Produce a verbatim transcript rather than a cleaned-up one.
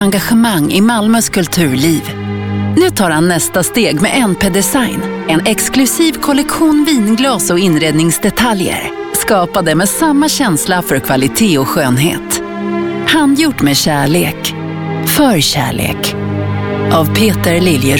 engagemang i Malmös kulturliv. Nu tar han nästa steg med N P Design. En exklusiv kollektion vinglas och inredningsdetaljer. Skapade med samma känsla för kvalitet och skönhet. Handgjort med kärlek. För kärlek. Av Peter Liljeroth.